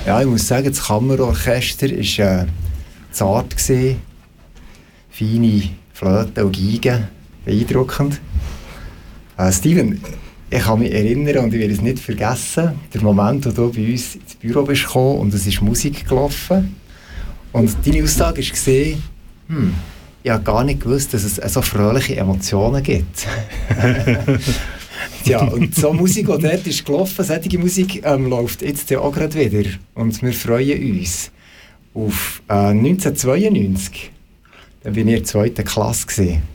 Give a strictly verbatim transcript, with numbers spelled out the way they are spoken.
Ja, ich muss sagen, das Kammerorchester war äh, zart gewesen. Feine Flöte und Geigen. Beeindruckend. Äh, Steven, ich kann mich erinnern und ich werde es nicht vergessen, der Moment, wo du bei uns ins Büro bist gekommen und es ist Musik gelaufen. Und deine Aussage war, hm, ich habe gar nicht gewusst, dass es so fröhliche Emotionen gibt. Ja, und so Musik, die dort ist gelaufen, solche Musik ähm, läuft jetzt ja auch gerade wieder. Und wir freuen uns auf äh, neunzehnhundertzweiundneunzig. Da war ich in der zweiten Klasse gewesen.